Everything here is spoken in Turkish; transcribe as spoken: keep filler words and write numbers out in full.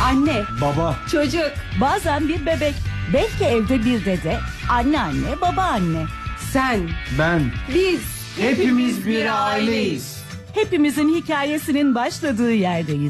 Anne, Baba. çocuk. Bazen bir bebek, belki evde bir dede, anneanne, babaanne. Sen, Ben. biz. Hepimiz bir aileyiz. Hepimizin hikayesinin başladığı yerdeyiz.